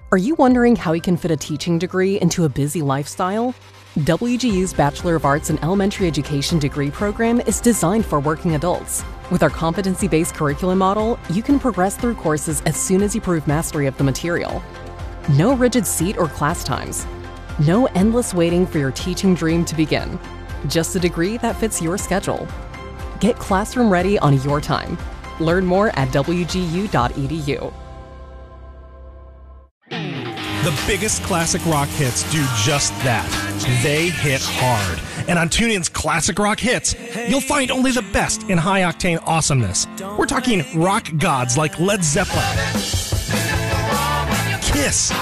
Are you wondering how you can fit a teaching degree into a busy lifestyle? WGU's Bachelor of Arts in Elementary Education degree program is designed for working adults. With our competency-based curriculum model, you can progress through courses as soon as you prove mastery of the material. No rigid seat or class times. No endless waiting for your teaching dream to begin. Just a degree that fits your schedule. Get classroom ready on your time. Learn more at wgu.edu. The biggest classic rock hits do just that. They hit hard. And on TuneIn's Classic Rock Hits, you'll find only the best in high-octane awesomeness. We're talking rock gods like Led Zeppelin, Kiss,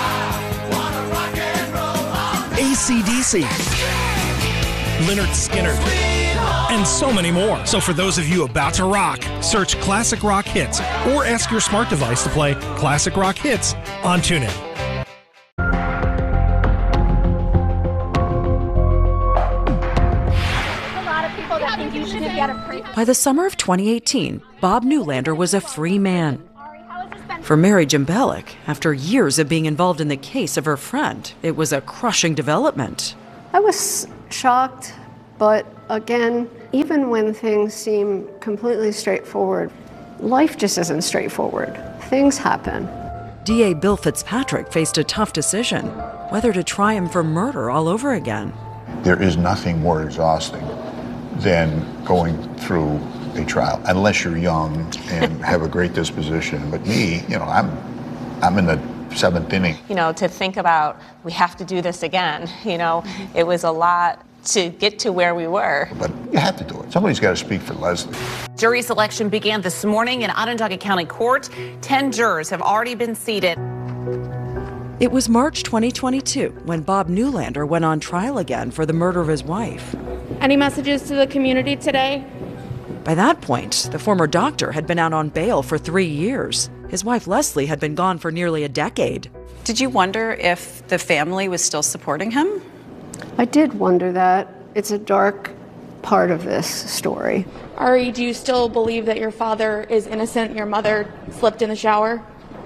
AC/DC, Lynyrd Skynyrd, and so many more. So for those of you about to rock, search Classic Rock Hits or ask your smart device to play Classic Rock Hits on TuneIn. By the summer of 2018, Bob Newlander was a free man. For Mary Jimbelik, after years of being involved in the case of her friend, it was a crushing development. I was shocked, but again, even when things seem completely straightforward, life just isn't straightforward. Things happen. DA Bill Fitzpatrick faced a tough decision, whether to try him for murder all over again. There is nothing more exhausting than going through a trial, unless you're young and have a great disposition. But me, I'm in the seventh inning. To think about, we have to do this again, it was a lot to get to where we were. But you have to do it. Somebody's got to speak for Leslie. Jury selection began this morning in Onondaga County Court. 10 jurors have already been seated. It was March 2022 when Bob Newlander went on trial again for the murder of his wife. Any messages to the community today? By that point, the former doctor had been out on bail for 3 years. His wife Leslie had been gone for nearly a decade. Did you wonder if the family was still supporting him? I did wonder that. It's a dark part of this story. Ari, do you still believe that your father is innocent, your mother slipped in the shower?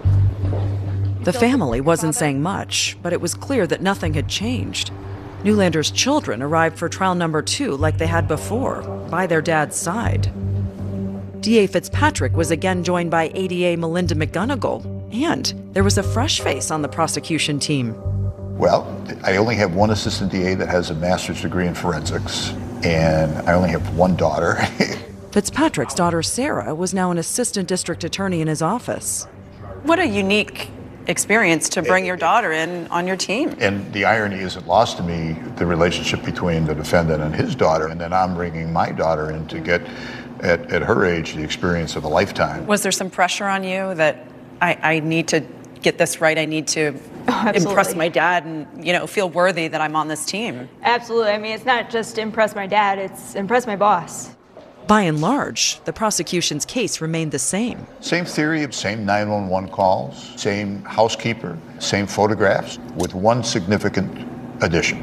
The family wasn't saying much, but it was clear that nothing had changed. Newlander's children arrived for trial number 2 like they had before, by their dad's side. DA Fitzpatrick was again joined by ADA Melinda McGonigal, and there was a fresh face on the prosecution team. Well, I only have one assistant DA that has a master's degree in forensics, and I only have one daughter. Fitzpatrick's daughter, Sarah, was now an assistant district attorney in his office. What a unique experience to bring your daughter in on your team. And the irony isn't lost to me, the relationship between the defendant and his daughter, and then I'm bringing my daughter in to get, at her age, the experience of a lifetime. Was there some pressure on you that I need to get this right, I need to impress my dad and, feel worthy that I'm on this team? Absolutely. I mean, it's not just impress my dad, it's impress my boss. By and large, the prosecution's case remained the same. Same theory, same 911 calls, same housekeeper, same photographs, with one significant addition.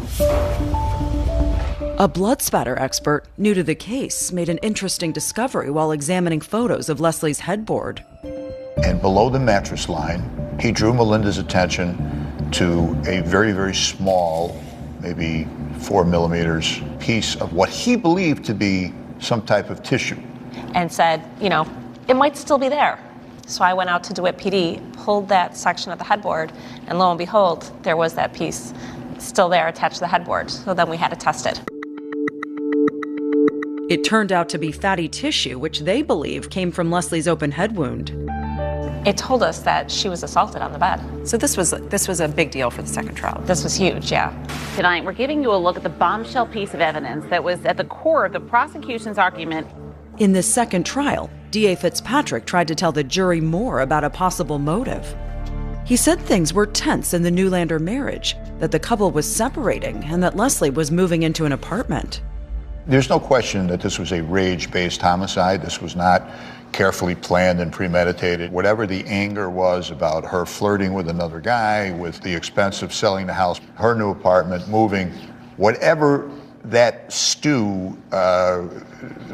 A blood spatter expert new to the case made an interesting discovery while examining photos of Leslie's headboard. And below the mattress line, he drew Melinda's attention to a very, very small, maybe 4 millimeters piece of what he believed to be some type of tissue. And said, it might still be there. So I went out to DeWitt PD, pulled that section of the headboard, and lo and behold, there was that piece still there attached to the headboard. So then we had to test it. It turned out to be fatty tissue, which they believe came from Leslie's open head wound. It told us that she was assaulted on the bed. So this was a big deal for the second trial. This was huge, yeah. Tonight, we're giving you a look at the bombshell piece of evidence that was at the core of the prosecution's argument. In this second trial, DA Fitzpatrick tried to tell the jury more about a possible motive. He said things were tense in the Newlander marriage, that the couple was separating, and that Leslie was moving into an apartment. There's no question that this was a rage-based homicide. This was not carefully planned and premeditated. Whatever the anger was about her flirting with another guy, with the expense of selling the house, her new apartment, moving, whatever that stew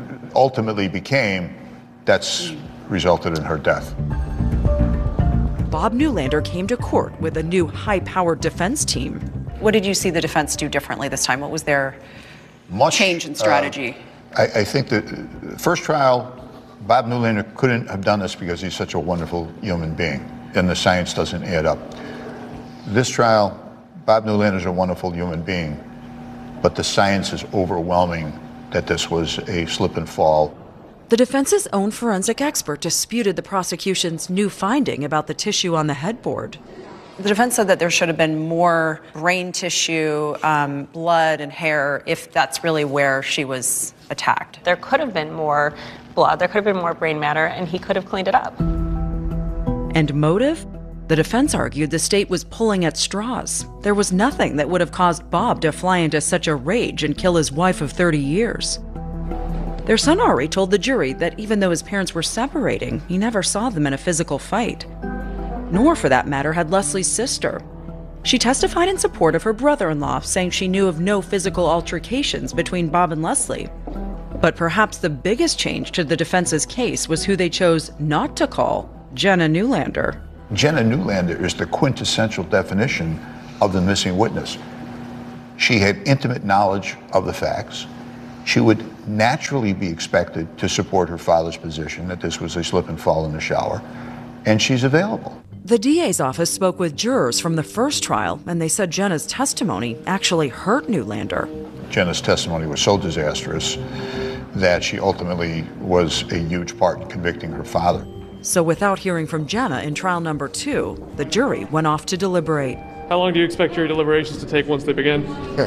ultimately became, that's resulted in her death. Bob Newlander came to court with a new high-powered defense team. What did you see the defense do differently this time? What was their change in strategy? I think that the first trial, Bob Newlander couldn't have done this because he's such a wonderful human being, and the science doesn't add up. This trial, Bob Newlander's a wonderful human being, but the science is overwhelming that this was a slip and fall. The defense's own forensic expert disputed the prosecution's new finding about the tissue on the headboard. The defense said that there should have been more brain tissue, blood and hair, if that's really where she was attacked. There could have been more blood, there could have been more brain matter, and he could have cleaned it up. And motive? The defense argued the state was pulling at straws. There was nothing that would have caused Bob to fly into such a rage and kill his wife of 30 years. Their son Ari told the jury that even though his parents were separating, he never saw them in a physical fight. Nor, for that matter, had Leslie's sister. She testified in support of her brother-in-law, saying she knew of no physical altercations between Bob and Leslie. But perhaps the biggest change to the defense's case was who they chose not to call Jenna Newlander. Jenna Newlander is the quintessential definition of the missing witness. She had intimate knowledge of the facts. She would naturally be expected to support her father's position that this was a slip and fall in the shower, and she's available. The DA's office spoke with jurors from the first trial, and they said Jenna's testimony actually hurt Newlander. Jenna's testimony was so disastrous that she ultimately was a huge part in convicting her father. So without hearing from Jenna in trial number 2, the jury went off to deliberate. How long do you expect your deliberations to take once they begin?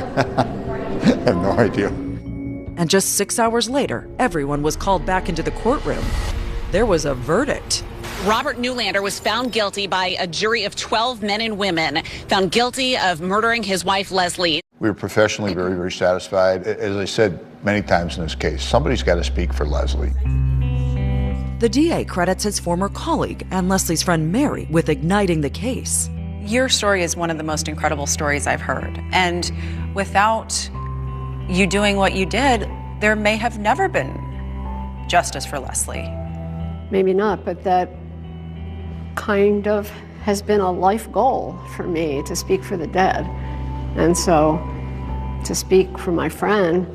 I have no idea. And just 6 hours later, everyone was called back into the courtroom. There was a verdict. Robert Newlander was found guilty by a jury of 12 men and women, found guilty of murdering his wife, Leslie. We were professionally very, very satisfied. As I said many times in this case, somebody's got to speak for Leslie. The DA credits his former colleague and Leslie's friend Mary with igniting the case. Your story is one of the most incredible stories I've heard. And without you doing what you did, there may have never been justice for Leslie. Maybe not, but that kind of has been a life goal for me, to speak for the dead. And so to speak for my friend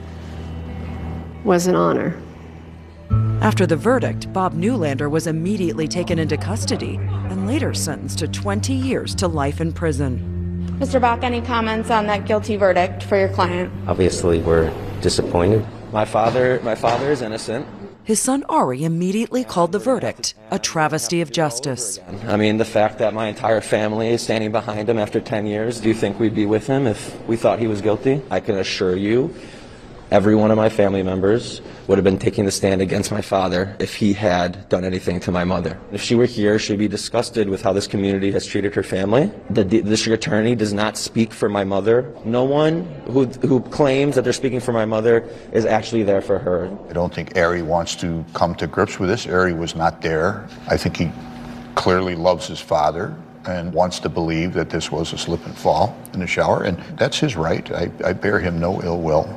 was an honor. After the verdict, Bob Newlander was immediately taken into custody and later sentenced to 20 years to life in prison. Mr. Bach, any comments on that guilty verdict for your client? Obviously, we're disappointed. My father is innocent. His son Ari immediately called the verdict a travesty of justice. I mean, the fact that my entire family is standing behind him after 10 years, do you think we'd be with him if we thought he was guilty? I can assure you, every one of my family members would have been taking the stand against my father if he had done anything to my mother. If she were here, she'd be disgusted with how this community has treated her family. The district attorney does not speak for my mother. No one who claims that they're speaking for my mother is actually there for her. I don't think Ari wants to come to grips with this. Ari was not there. I think he clearly loves his father and wants to believe that this was a slip and fall in the shower, and that's his right. I bear him no ill will.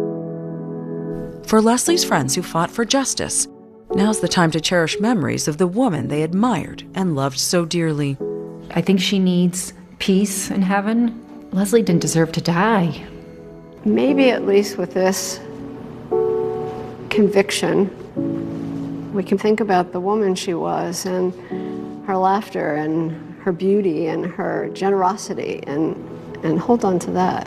For Leslie's friends who fought for justice, now's the time to cherish memories of the woman they admired and loved so dearly. I think she needs peace in heaven. Leslie didn't deserve to die. Maybe at least with this conviction, we can think about the woman she was and her laughter and her beauty and her generosity and hold on to that.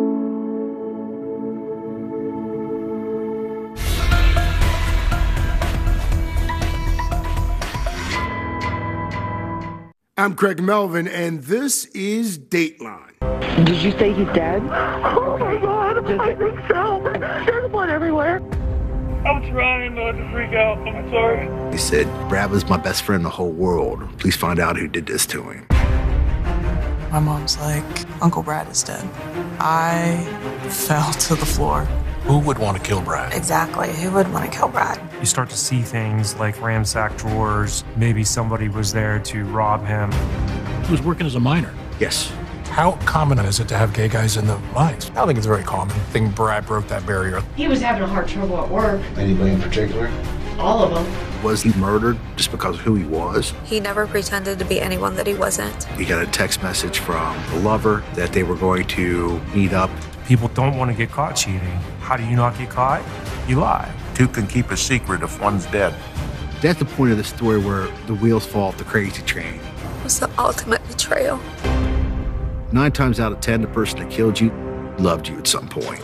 I'm Craig Melvin, and this is Dateline. Did you say he's dead? Oh my God, I think so. There's blood everywhere. I'm trying not to freak out. I'm sorry. He said, Brad was my best friend in the whole world. Please find out who did this to him. My mom's like, Uncle Brad is dead. I fell to the floor. Who would want to kill Brad? Exactly. Who would want to kill Brad? You start to see things like ransacked drawers. Maybe somebody was there to rob him. He was working as a miner. Yes. How common is it to have gay guys in the mines? I don't think it's very common. I think Brad broke that barrier. He was having a hard trouble at work. Anybody in particular? All of them. wasn't murdered just because of who he was. He never pretended to be anyone that he wasn't. He got a text message from the lover that they were going to meet up. People don't want to get caught cheating. How do you not get caught? You lie. Two can keep a secret if one's dead. That's the point of the story where the wheels fall off the crazy train. It was the ultimate betrayal. 9 times out of 10, the person that killed you loved you at some point.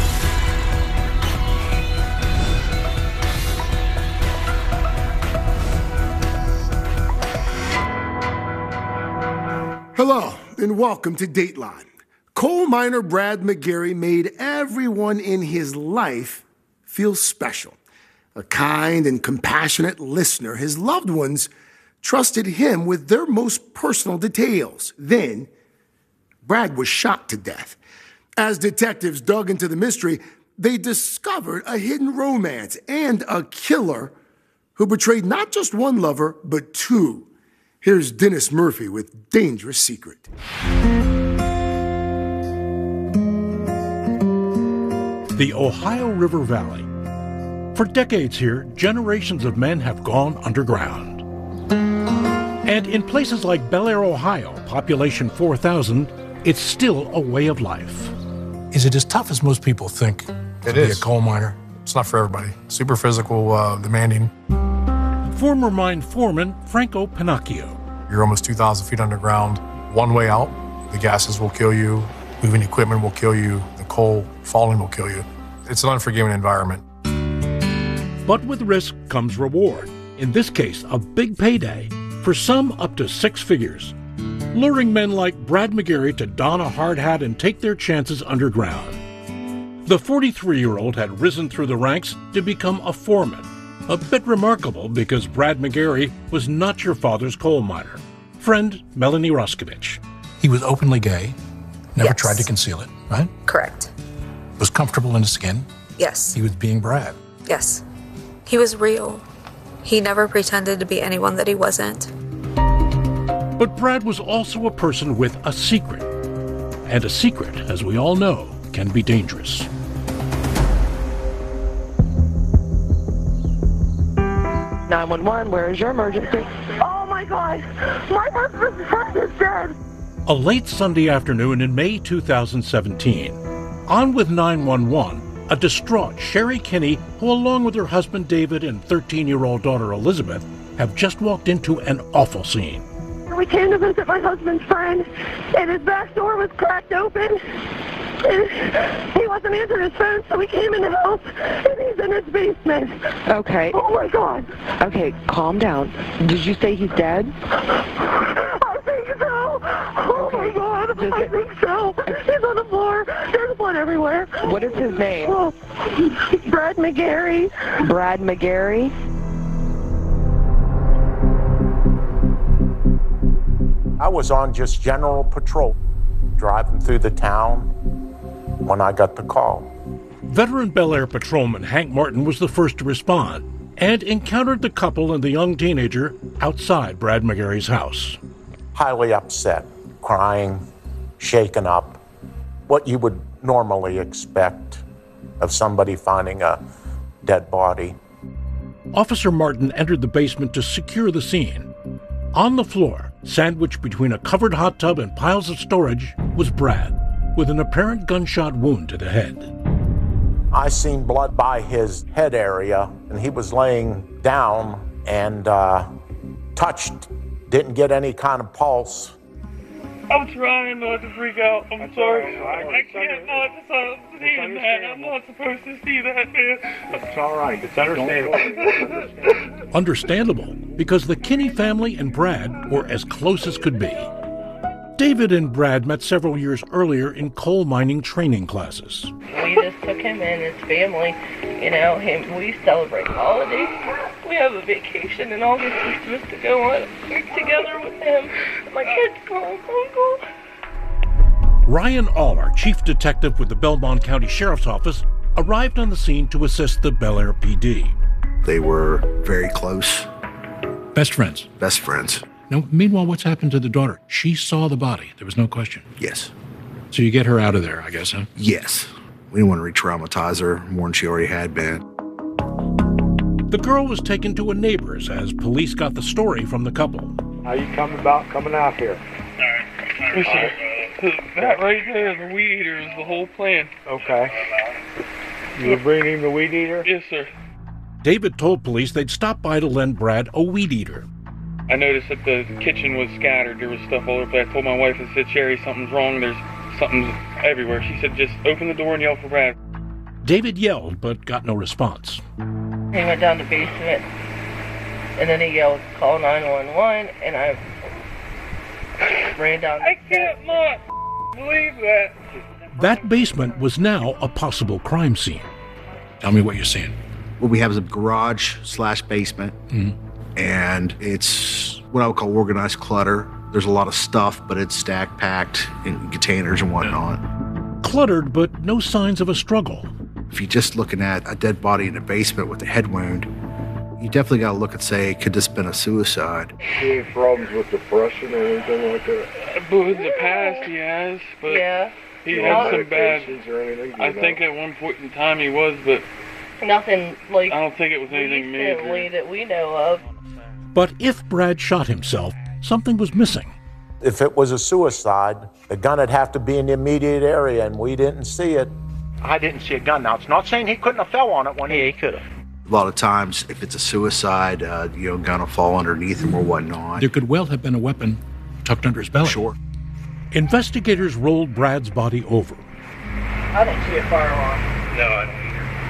Hello, and welcome to Dateline. Coal miner Brad McGarry made everyone in his life feel special. A kind and compassionate listener, his loved ones trusted him with their most personal details. Then, Brad was shot to death. As detectives dug into the mystery, they discovered a hidden romance and a killer who betrayed not just one lover, but 2. Here's Dennis Murphy with Dangerous Secret. The Ohio River Valley. For decades here, generations of men have gone underground. And in places like Bel Air, Ohio, population 4,000, it's still a way of life. Is it as tough as most people think to be a coal miner? It's not for everybody. Super physical, demanding. Former mine foreman Franco Pinocchio. You're almost 2,000 feet underground. One way out, the gases will kill you. Moving equipment will kill you. The coal falling will kill you. It's an unforgiving environment. But with risk comes reward. In this case, a big payday. For some, up to 6 figures. Luring men like Brad McGarry to don a hard hat and take their chances underground. The 43-year-old had risen through the ranks to become a foreman. A bit remarkable because Brad McGarry was not your father's coal miner. Friend Melanie Roskovich. He was openly gay, never tried to conceal it, right? Correct. Was comfortable in his skin. Yes. He was being Brad. Yes. He was real. He never pretended to be anyone that he wasn't. But Brad was also a person with a secret. And a secret, as we all know, can be dangerous. "911, where is your emergency?" "Oh my God, my husband's friend is dead." A late Sunday afternoon in May 2017. On with 911, a distraught Sherry Kinney, who along with her husband David and 13-year-old daughter Elizabeth, have just walked into an awful scene. We came to visit my husband's friend, and his back door was cracked open. And he wasn't answering his phone, so we came in the house, and he's in his basement. Okay. Oh my God. Okay, calm down. Did you say he's dead? I think so. Oh my God. I think so. He's on the floor. There's blood everywhere. What is his name? Oh, Brad McGarry. Brad McGarry? I was on just general patrol, driving through the town when I got the call. Veteran Bel Air patrolman Hank Martin was the first to respond and encountered the couple and the young teenager outside Brad McGarry's house. Highly upset, crying, shaken up, what you would normally expect of somebody finding a dead body. Officer Martin entered the basement to secure the scene. On the floor, sandwiched between a covered hot tub and piles of storage, was Brad, with an apparent gunshot wound to the head. I seen blood by his head area, and he was laying down and touched, didn't get any kind of pulse. I'm trying not to freak out. I'm sorry. I can't not stop seeing that. I'm not supposed to see that, man. It's all right. It's understandable. Understandable, because the Kinney family and Brad were as close as could be. David and Brad met several years earlier in coal mining training classes. We just took him in, his family, you know, we celebrate holidays. We have a vacation in August we're supposed to go on together with him. My kids call him Uncle. Ryan Aller, chief detective with the Belmont County Sheriff's Office, arrived on the scene to assist the Bel Air PD. They were very close. Best friends? Best friends. Now, meanwhile, what's happened to the daughter? She saw the body. There was no question. Yes. So you get her out of there, I guess, huh? Yes. We didn't want to re-traumatize her more than she already had been. The girl was taken to a neighbor's as police got the story from the couple. How you coming out here? That right there, the weed eater, is the whole plan. Okay. You were bringing the weed eater? Yes, sir. David told police they'd stop by to lend Brad a weed eater. I noticed that the kitchen was scattered. There was stuff all over the place. I told my wife, I said, Sherry, something's wrong. Something's everywhere. She said, just open the door and yell for Brad. David yelled, but got no response. He went down the basement, and then he yelled, call 911, and I ran down. I can't not believe that. That basement was now a possible crime scene. Tell me what you're seeing. What we have is a garage/basement, and it's what I would call organized clutter. There's a lot of stuff, but it's stacked, packed in containers and whatnot. Cluttered, but no signs of a struggle. If you're just looking at a dead body in a basement with a head wound, you definitely got to look and say, could this have been a suicide? Any problems with depression or anything like that? But in the past he has, but yeah. He had some bad. Or anything, I think at one point in time he was, but nothing like. I don't think it was anything major that we know of. But if Brad shot himself, something was missing. If it was a suicide, the gun would have to be in the immediate area, and we didn't see it. I didn't see a gun. Now, it's not saying he couldn't have fell on it when he could have. A lot of times, if it's a suicide, gun will fall underneath him or whatnot. There could well have been a weapon tucked under his belly. Sure. Investigators rolled Brad's body over. I don't see a firearm. No, I don't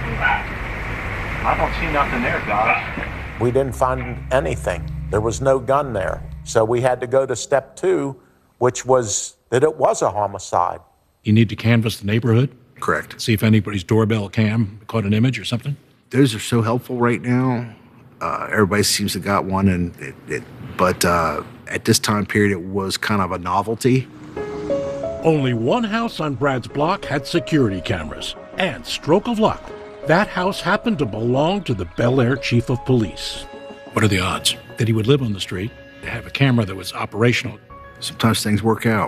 either. I don't see nothing there, guys. We didn't find anything. There was no gun there. So we had to go to step 2, which was that it was a homicide. You need to canvass the neighborhood? Correct. See if anybody's doorbell cam caught an image or something? Those are so helpful right now. Everybody seems to got one, but at this time period, it was kind of a novelty. Only one house on Brad's block had security cameras. And stroke of luck, that house happened to belong to the Bel Air chief of police. What are the odds that he would live on the street, have a camera that was operational? Sometimes things work out.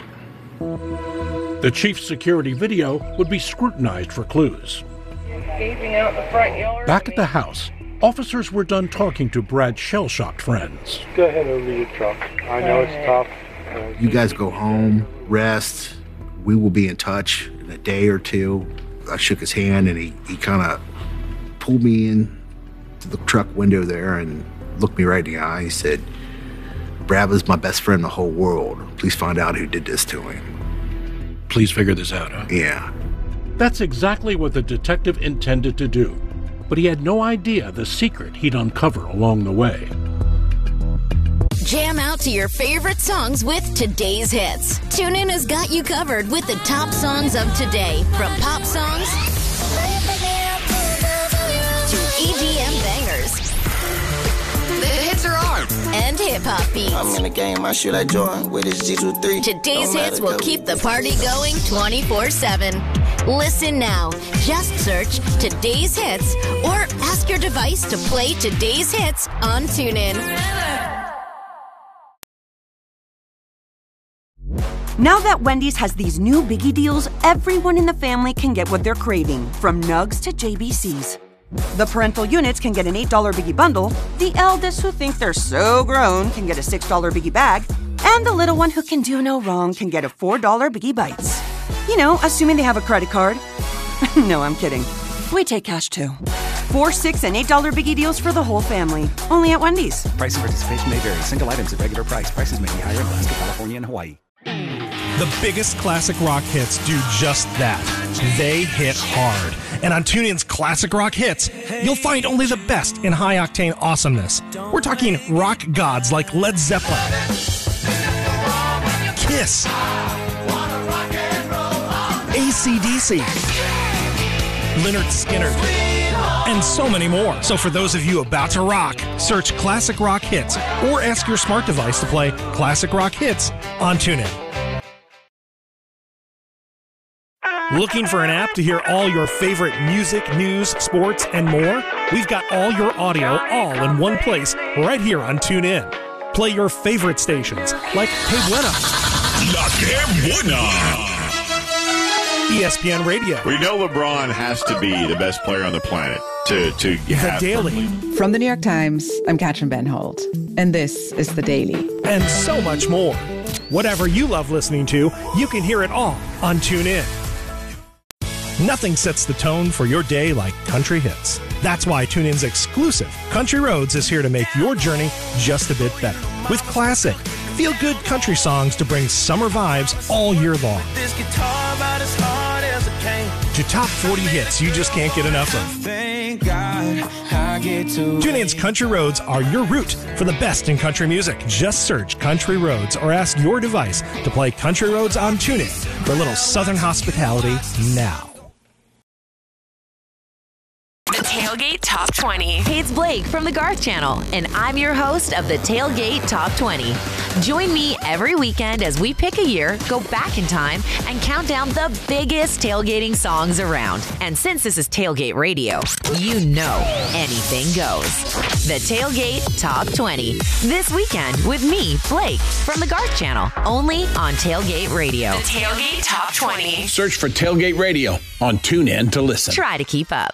The chief's security video would be scrutinized for clues. Gazing out the front yard. Back at the house, officers were done talking to Brad's shell-shocked friends. Go ahead over your truck. I know it's tough. You guys go home, rest. We will be in touch in a day or two. I shook his hand, and he kind of pulled me in to the truck window there and looked me right in the eye. He said, Brad was my best friend in the whole world. Please find out who did this to him. Please figure this out, huh? Yeah. That's exactly what the detective intended to do, but he had no idea the secret he'd uncover along the way. Jam out to your favorite songs with today's hits. TuneIn has got you covered with the top songs of today, from pop songs to EDM bangers. The hits are on, and hip-hop beats. I'm in the game, I shoot like Jordan with his G23. Today's hits will keep the party going 24/7. Listen now. Just search Today's Hits or ask your device to play Today's Hits on TuneIn. Now that Wendy's has these new Biggie deals, everyone in the family can get what they're craving, from Nugs to JBCs. The parental units can get an $8 Biggie bundle, the eldest who think they're so grown can get a $6 Biggie bag, and the little one who can do no wrong can get a $4 Biggie Bites. You know, assuming they have a credit card. No, I'm kidding. We take cash too. 4, 6, and $8 Biggie deals for the whole family. Only at Wendy's. Price and participation may vary. Single items at regular price. Prices may be higher in Alaska, California, and Hawaii. The biggest classic rock hits do just that. They hit hard. And on TuneIn's Classic Rock Hits, you'll find only the best in high-octane awesomeness. We're talking rock gods like Led Zeppelin, Kiss, AC/DC, Lynyrd Skynyrd, and so many more. So for those of you about to rock, search Classic Rock Hits or ask your smart device to play Classic Rock Hits on TuneIn. Looking for an app to hear all your favorite music, news, sports, and more? We've got all your audio all in one place right here on TuneIn. Play your favorite stations like Que Buena, La Que Buena, ESPN Radio. We know LeBron has to be the best player on the planet. to The have Daily. From the New York Times, I'm Katrin Ben Holt, and this is The Daily. And so much more. Whatever you love listening to, you can hear it all on TuneIn. Nothing sets the tone for your day like country hits. That's why TuneIn's exclusive Country Roads is here to make your journey just a bit better. With classic, feel-good country songs to bring summer vibes all year long. This guitar about as hard as it came. To top 40 hits you just can't get enough of. Thank God I get to. TuneIn's Country Roads are your route for the best in country music. Just search Country Roads or ask your device to play Country Roads on TuneIn for a little southern hospitality now. The Tailgate Top 20. Hey, it's Blake from the Garth Channel, and I'm your host of the Tailgate Top 20. Join me every weekend as we pick a year, go back in time, and count down the biggest tailgating songs around. And since this is Tailgate Radio, you know anything goes. The Tailgate Top 20. This weekend with me, Blake, from the Garth Channel, only on Tailgate Radio. The Tailgate Top 20. Search for Tailgate Radio on TuneIn to listen. Try to keep up.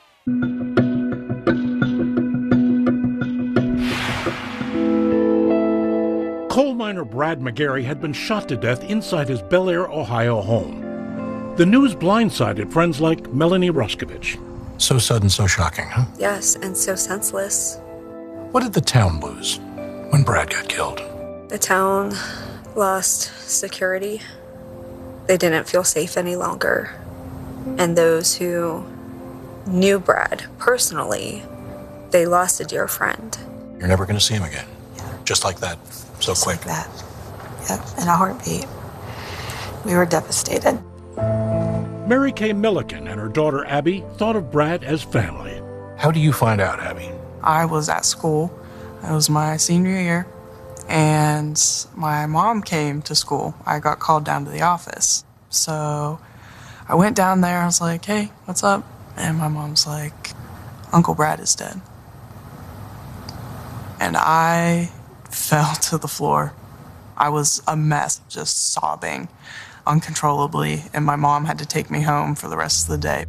Coal miner Brad McGarry had been shot to death inside his Bel Air, Ohio home. The news blindsided friends like Melanie Roskovich. So sudden, so shocking, huh? Yes, and so senseless. What did the town lose when Brad got killed? The town lost security. They didn't feel safe any longer. And those who knew Brad personally, they lost a dear friend. You're never going to see him again. Just like that. So Just quick. like that. Yep, in a heartbeat. We were devastated. Mary Kay Milliken and her daughter Abby thought of Brad as family. How do you find out, Abby? I was at school. It was my senior year, and my mom came to school. I got called down to the office. So I went down there. I was like, hey, what's up? And my mom's like, Uncle Brad is dead. And I fell to the floor. I was a mess, just sobbing uncontrollably, and my mom had to take me home for the rest of the day.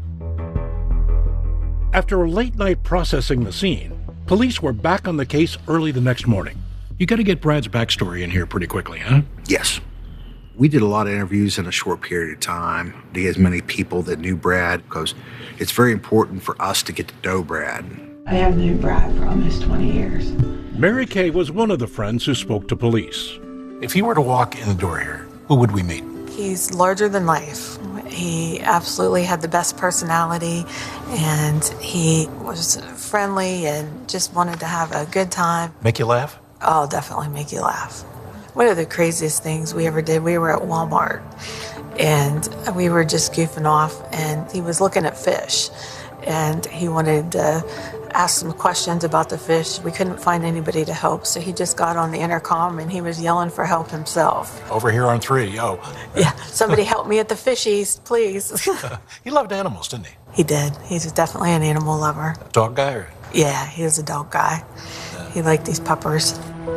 After a late night processing the scene, police were back on the case early the next morning. You got to get Brad's backstory in here pretty quickly, huh? Yes. We did a lot of interviews in a short period of time to get as many people that knew Brad, because it's very important for us to get to know Brad. I have known Brad for almost 20 years. Mary Kay was one of the friends who spoke to police. If he were to walk in the door here, who would we meet? He's larger than life. He absolutely had the best personality, and he was friendly and just wanted to have a good time. Make you laugh? Oh, definitely make you laugh. One of the craziest things we ever did, we were at Walmart, and we were just goofing off, and he was looking at fish, and he wanted to ask some questions about the fish. We couldn't find anybody to help, so he just got on the intercom, and he was yelling for help himself. Over here on 3, yo. Yeah, somebody help me at the fishies, please. He loved animals, didn't he? He did. He's definitely an animal lover. Dog guy? Or? Yeah, he was a dog guy. He liked these puppers.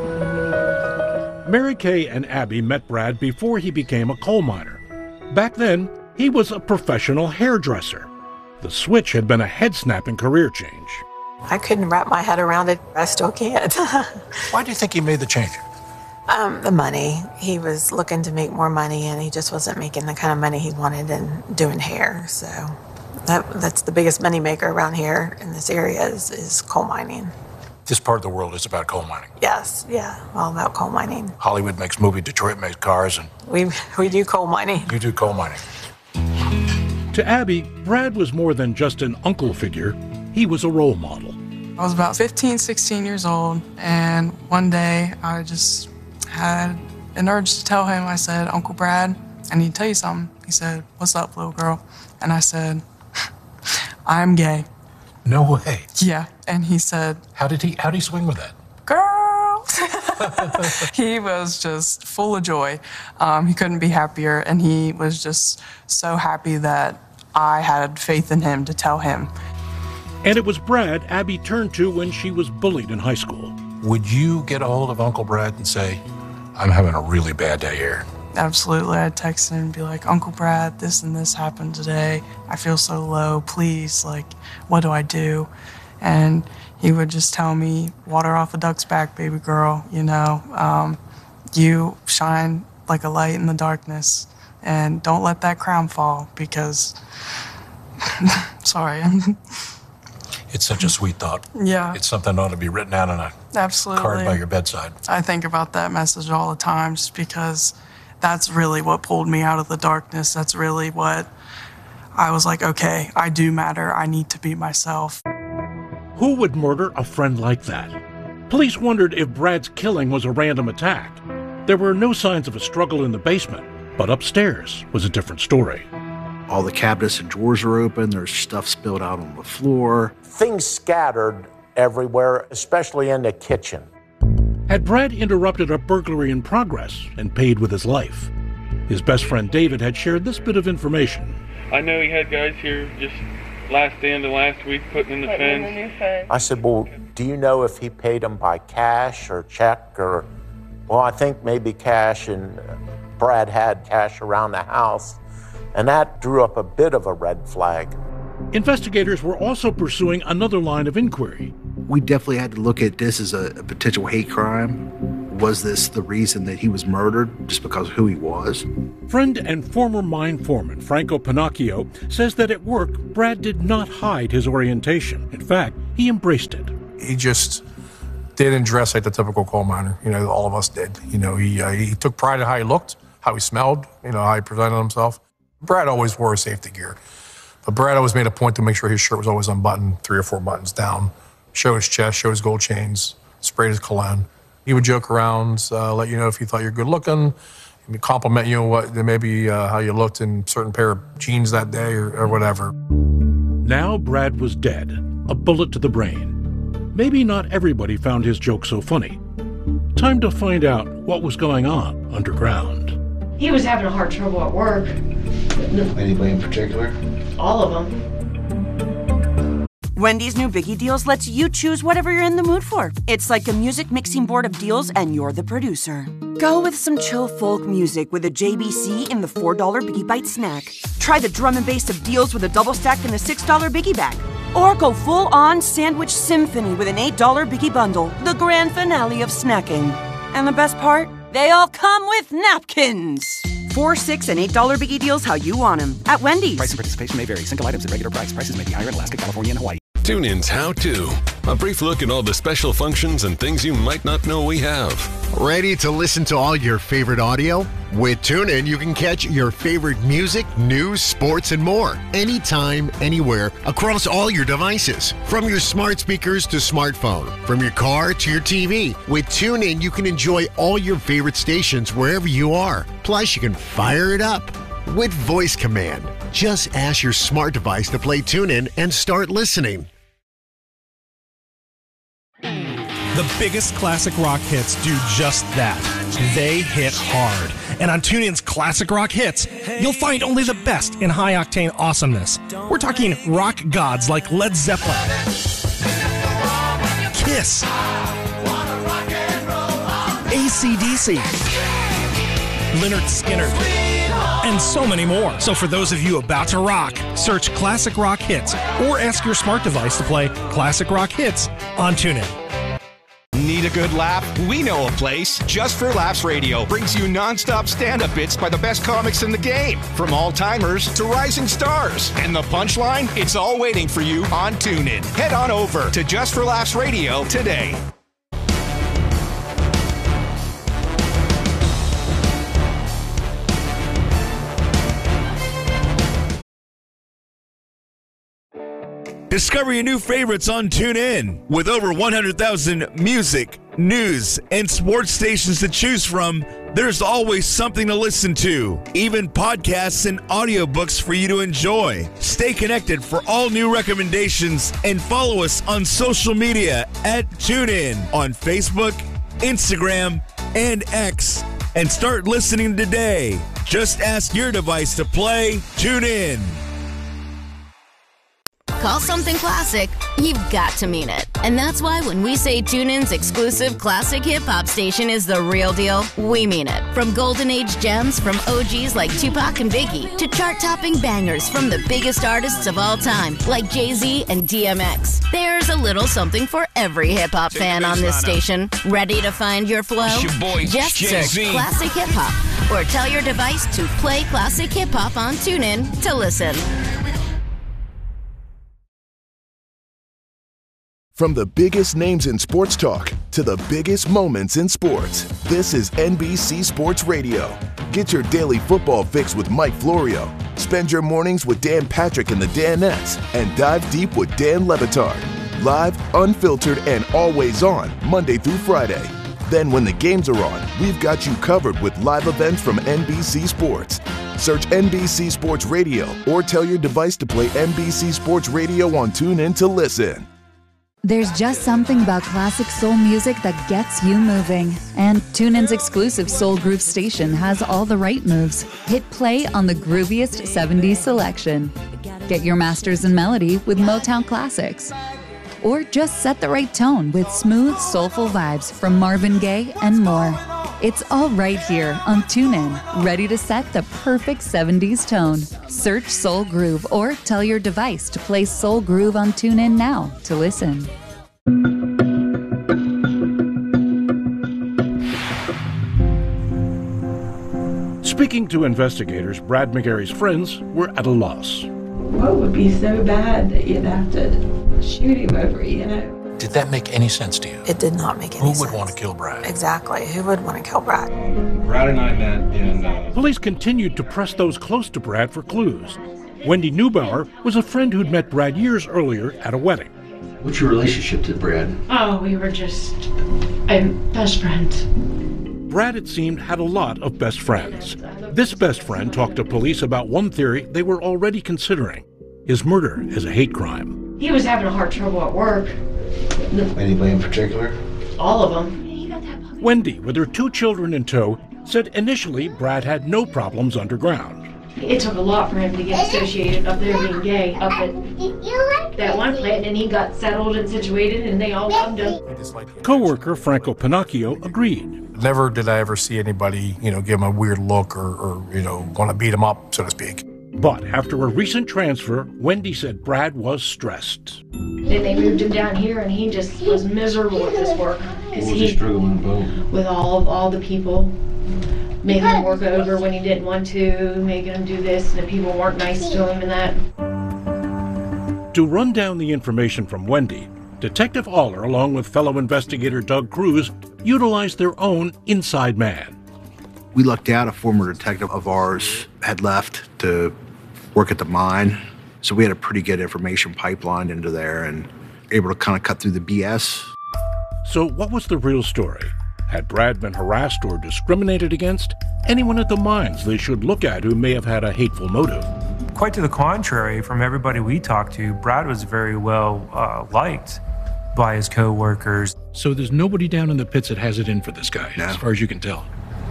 Mary Kay and Abby met Brad before he became a coal miner. Back then, he was a professional hairdresser. The switch had been a head-snapping career change. I couldn't wrap my head around it. I still can't. Why do you think he made the change? The money. He was looking to make more money, and he just wasn't making the kind of money he wanted in doing hair. So that's the biggest money maker around here in this area is coal mining. This part of the world is about coal mining. Yes, yeah, all about coal mining. Hollywood makes movies, Detroit makes cars, and we do coal mining. You do coal mining. To Abby, Brad was more than just an uncle figure. He was a role model. I was about 15, 16 years old, and one day I just had an urge to tell him. I said, Uncle Brad, I need to tell you something. He said, what's up, little girl? And I said, I'm gay. No way. Yeah, and he said, How'd he swing with that? Girl! He was just full of joy. He couldn't be happier, and he was just so happy that I had faith in him to tell him. And it was Brad Abby turned to when she was bullied in high school. Would you get a hold of Uncle Brad and say, I'm having a really bad day here? Absolutely. I'd text him and be like, Uncle Brad, this and this happened today. I feel so low. Please, like, what do I do? And he would just tell me, water off a duck's back, baby girl. You know, you shine like a light in the darkness, and don't let that crown fall because, sorry. It's such a sweet thought. Yeah. It's something that ought to be written out on a Absolutely. card by your bedside. I think about that message all the time just because that's really what pulled me out of the darkness. That's really what I was like, okay, I do matter. I need to be myself. Who would murder a friend like that? Police wondered if Brad's killing was a random attack. There were no signs of a struggle in the basement, but upstairs was a different story. All the cabinets and drawers are open. There's stuff spilled out on the floor. Things scattered everywhere, especially in the kitchen. Had Brad interrupted a burglary in progress and paid with his life? His best friend David had shared this bit of information. I know he had guys here just the end of last week putting in the fence. I said, well, do you know if he paid them by cash or check or... Well, I think maybe cash, and Brad had cash around the house, and that drew up a bit of a red flag. Investigators were also pursuing another line of inquiry. We definitely had to look at this as a potential hate crime. Was this the reason that he was murdered, just because of who he was? Friend and former mine foreman Franco Pinocchio says that at work, Brad did not hide his orientation. In fact, he embraced it. He just didn't dress like the typical coal miner. You know, all of us did. You know, he took pride in how he looked, how he smelled, you know, how he presented himself. Brad always wore his safety gear. But Brad always made a point to make sure his shirt was always unbuttoned, 3 or 4 buttons down, show his chest, show his gold chains, sprayed his cologne. He would joke around, let you know if he thought you're good looking, he'd compliment you on what maybe how you looked in a certain pair of jeans that day or whatever. Now Brad was dead, a bullet to the brain. Maybe not everybody found his joke so funny. Time to find out what was going on underground. He was having a hard trouble at work. Anybody in particular? All of them. Wendy's new Biggie Deals lets you choose whatever you're in the mood for. It's like a music mixing board of deals, and you're the producer. Go with some chill folk music with a JBC in the $4 Biggie Bite snack. Try the drum and bass of deals with a double stack in the $6 Biggie Bag. Or go full-on sandwich symphony with an $8 Biggie Bundle, the grand finale of snacking. And the best part? They all come with napkins. $4, $6, and $8 Biggie Deals how you want them at Wendy's. Price and participation may vary. Single items at regular price. Prices may be higher in Alaska, California, and Hawaii. TuneIn's How To. A brief look at all the special functions and things you might not know we have. Ready to listen to all your favorite audio? With TuneIn, you can catch your favorite music, news, sports, and more. Anytime, anywhere, across all your devices. From your smart speakers to smartphone. From your car to your TV. With TuneIn, you can enjoy all your favorite stations wherever you are. Plus, you can fire it up with voice command. Just ask your smart device to play TuneIn and start listening. The biggest classic rock hits do just that. They hit hard. And on TuneIn's Classic Rock Hits, you'll find only the best in high-octane awesomeness. We're talking rock gods like Led Zeppelin, Kiss, AC/DC, Lynyrd Skynyrd, and so many more. So for those of you about to rock, search Classic Rock Hits or ask your smart device to play Classic Rock Hits on TuneIn. Need a good laugh? We know a place. Just for Laughs Radio brings you non-stop stand-up bits by the best comics in the game, from all-timers to rising stars. And the punchline? It's all waiting for you on TuneIn. Head on over to Just for Laughs Radio today. Discover your new favorites on TuneIn. With over 100,000 music, news, and sports stations to choose from, there's always something to listen to. Even podcasts and audiobooks for you to enjoy. Stay connected for all new recommendations and follow us on social media at TuneIn on Facebook, Instagram, and X. And start listening today. Just ask your device to play TuneIn. call something classic, you've got to mean it. And that's why when we say TuneIn's exclusive classic hip-hop station is the real deal, we mean it. From golden age gems from OGs like Tupac and Biggie to chart-topping bangers from the biggest artists of all time like Jay-Z and DMX. There's a little something for every hip-hop fan on this station. Ready to find your flow? It's your boy, Just Jay-Z. search Classic Hip Hop or tell your device to play Classic Hip Hop on TuneIn to listen. From the biggest names in sports talk to the biggest moments in sports, this is NBC Sports Radio. Get your daily football fix with Mike Florio. Spend your mornings with Dan Patrick and the Danettes, and dive deep with Dan Le Batard. Live, unfiltered, and always on, Monday through Friday. Then when the games are on, we've got you covered with live events from NBC Sports. Search NBC Sports Radio or tell your device to play NBC Sports Radio on TuneIn to listen. There's just something about classic soul music that gets you moving. And TuneIn's exclusive Soul Groove station has all the right moves. Hit play on the grooviest 70s selection. Get your masters in melody with Motown classics. Or just set the right tone with smooth, soulful vibes from Marvin Gaye and more. It's all right here on TuneIn, ready to set the perfect 70s tone. Search Soul Groove or tell your device to play Soul Groove on TuneIn now to listen. Speaking to investigators, Brad McGarry's friends were at a loss. What would be so bad that you'd have to shoot him over, you know? Did that make any sense to you? It did not make any sense. Who would want to kill Brad? Exactly. Who would want to kill Brad? Brad and I met in... Police continued to press those close to Brad for clues. Wendy Neubauer was a friend who'd met Brad years earlier at a wedding. What's your relationship to Brad? Oh, we were just best friends. Brad, it seemed, had a lot of best friends. This best friend talked to police about one theory they were already considering: his murder as a hate crime. He was having a hard trouble at work. Anybody in particular? All of them. Wendy, with her 2 children in tow, said initially Brad had no problems underground. It took a lot for him to get associated up there being gay up at that one plant, and he got settled and situated, and they all loved him. Co-worker Franco Pinocchio agreed. Never did I ever see anybody, give him a weird look or want to beat him up, so to speak. But after a recent transfer, Wendy said Brad was stressed. Then they moved him down here, and he just was miserable with this work. What was he struggling about? With all the people, making him work over when he didn't want to, making him do this, and the people weren't nice to him and that. To run down the information from Wendy, Detective Aller, along with fellow investigator Doug Cruz, utilized their own inside man. We lucked out. A former detective of ours had left to work at the mine, so we had a pretty good information pipeline into there and able to kind of cut through the BS. So what was the real story? Had Brad been harassed or discriminated against? Anyone at the mines they should look at who may have had a hateful motive? Quite to the contrary, from everybody we talked to, Brad was very well liked by his co-workers. So there's nobody down in the pits that has it in for this guy, as far as you can tell.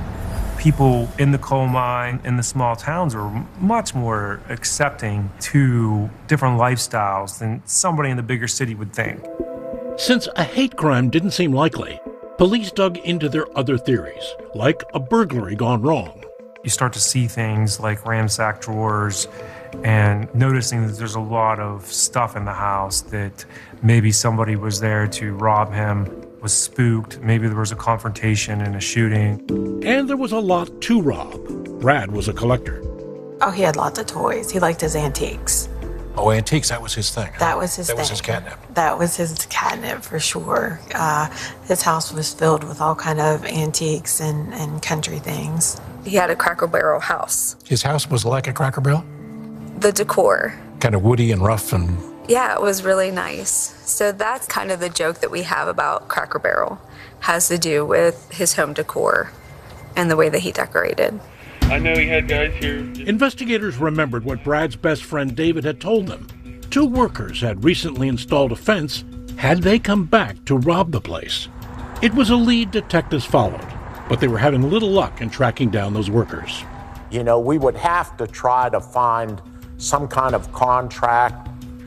People in the coal mine, in the small towns, are much more accepting to different lifestyles than somebody in the bigger city would think. Since a hate crime didn't seem likely, police dug into their other theories, like a burglary gone wrong. You start to see things like ransacked drawers and noticing that there's a lot of stuff in the house, that maybe somebody was there to rob him, was spooked, maybe there was a confrontation and a shooting. And there was a lot to rob. Brad was a collector. Oh, he had lots of toys. He liked his antiques. Oh, antiques, that was his thing. That was his thing. That was his catnip. That was his catnip, for sure. His house was filled with all kind of antiques and country things. He had a Cracker Barrel house. His house was like a Cracker Barrel? The decor. Kind of woody and rough and... Yeah, it was really nice. So that's kind of the joke that we have about Cracker Barrel. Has to do with his home decor and the way that he decorated. I know he had guys here. Investigators remembered what Brad's best friend David had told them. 2 workers had recently installed a fence had they come back to rob the place. It was a lead detectives followed, but they were having little luck in tracking down those workers. We would have to try to find some kind of contract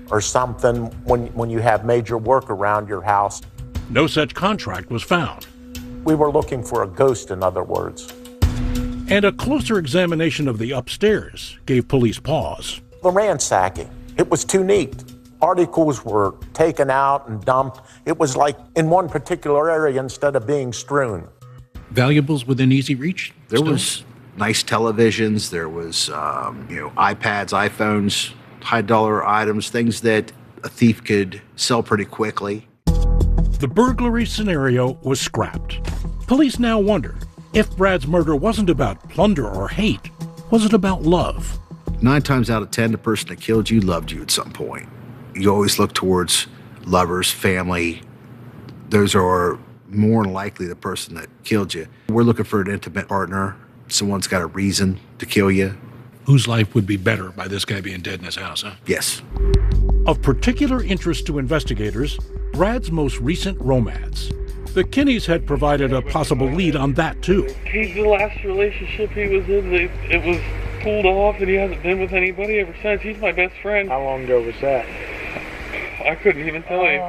or something when you have major work around your house. No such contract was found. We were looking for a ghost, in other words. And a closer examination of the upstairs gave police pause. The ransacking, it was too neat. Articles were taken out and dumped. It was like in one particular area instead of being strewn. Valuables within easy reach? There was nice televisions. There was, iPads, iPhones, high-dollar items, things that a thief could sell pretty quickly. The burglary scenario was scrapped. Police now wonder if Brad's murder wasn't about plunder or hate. Was it about love? 9 times out of 10, the person that killed you loved you at some point. You always look towards lovers, family. Those are more than likely the person that killed you. We're looking for an intimate partner. Someone's got a reason to kill you. Whose life would be better by this guy being dead in his house, huh? Yes. Of particular interest to investigators, Brad's most recent romance. The Kinneys had provided a possible lead on that, too. The last relationship he was in, it was pulled off, and he hasn't been with anybody ever since. He's my best friend. How long ago was that? I couldn't even tell you.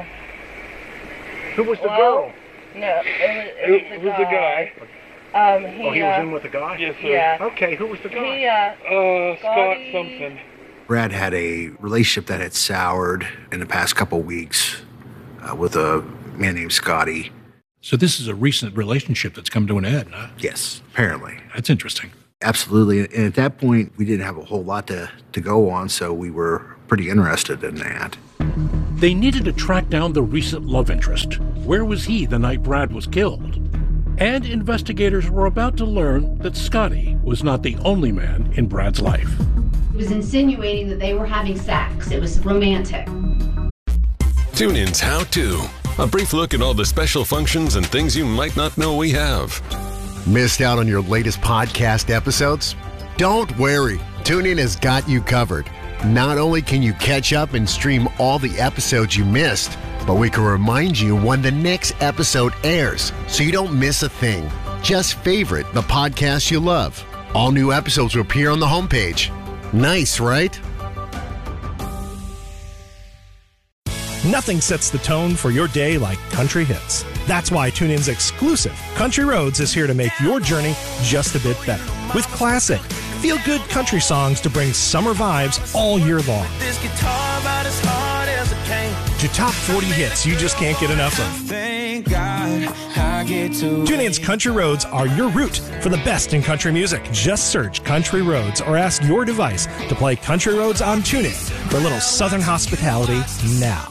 Who was the girl? No, it was a guy. He was in with a guy? Yes, sir. Yeah. Okay, who was the guy? Scott something. Brad had a relationship that had soured in the past couple weeks with a man named Scotty. So this is a recent relationship that's come to an end, huh? Yes, apparently. That's interesting. Absolutely. And at that point, we didn't have a whole lot to go on, so we were pretty interested in that. They needed to track down the recent love interest. Where was he the night Brad was killed? And investigators were about to learn that Scotty was not the only man in Brad's life. He was insinuating that they were having sex. It was romantic. TuneIn's How To. A brief look at all the special functions and things you might not know we have. Missed out on your latest podcast episodes? Don't worry. TuneIn has got you covered. Not only can you catch up and stream all the episodes you missed, but we can remind you when the next episode airs so you don't miss a thing. Just favorite the podcast you love. All new episodes will appear on the homepage. Nice, right? Nothing sets the tone for your day like country hits. That's why TuneIn's exclusive Country Roads is here to make your journey just a bit better. With classic, feel-good country songs to bring summer vibes all year long. To top 40 hits you just can't get enough of. TuneIn's Country Roads are your route for the best in country music. Just search Country Roads or ask your device to play Country Roads on TuneIn for a little southern hospitality now.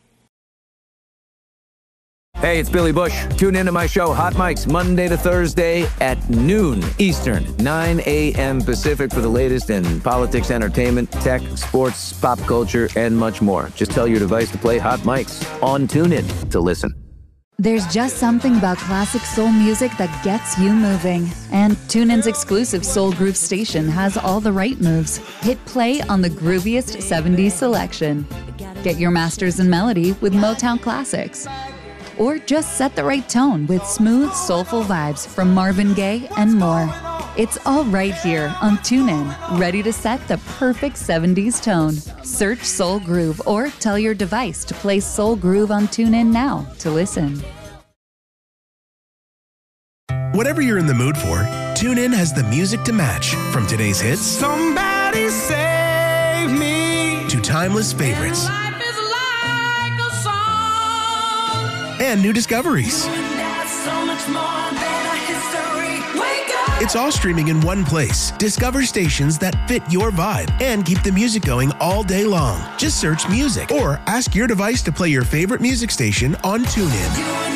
Hey, it's Billy Bush. Tune into my show, Hot Mics, Monday to Thursday at noon Eastern, 9 a.m. Pacific for the latest in politics, entertainment, tech, sports, pop culture, and much more. Just tell your device to play Hot Mics on TuneIn to listen. There's just something about classic soul music that gets you moving. And TuneIn's exclusive Soul Groove station has all the right moves. Hit play on the grooviest 70s selection. Get your masters in melody with Motown classics. Or just set the right tone with smooth, soulful vibes from Marvin Gaye and more. It's all right here on TuneIn, ready to set the perfect 70s tone. Search Soul Groove or tell your device to play Soul Groove on TuneIn now to listen. Whatever you're in the mood for, TuneIn has the music to match. From today's hits, Somebody save me, to timeless favorites. And new discoveries. It's all streaming in one place. Discover stations that fit your vibe and keep the music going all day long. Just search music or ask your device to play your favorite music station on TuneIn.